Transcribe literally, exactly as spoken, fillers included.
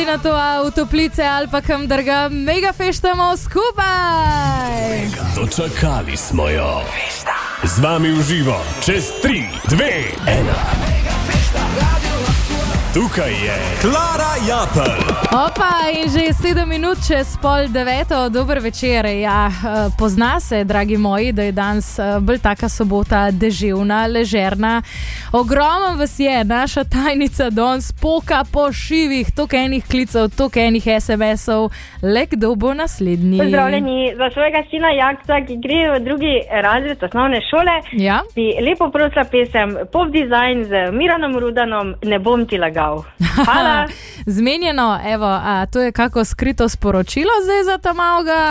Na to avtoplice ali pa kam drga, mega feštamo skupaj. Dočakali smo jo. Z vami v živo, čez tri, dve, ena. Tukaj je Klara Japelj. Opa, in že sedem minut čez pol deveto, dober večer. Ja, pozna se, dragi moji, da je danes bolj taka sobota deževna, ležerna. Ogromen vas je, naša tajnica danes poka po šivih, toliko enih klicev, toliko enih es em esov. Le kdo bo naslednji? Pozdravljeni za svojega sina Jakca, ki gre v drugi razred osnovne šole. Ja? Bi lepo prosila pesem Pop Design z Miranom Rudanom, Ne bom ti lagal. Hvala. Zmenjeno, evo, a to je kako skrito sporočilo zdaj za ta malga?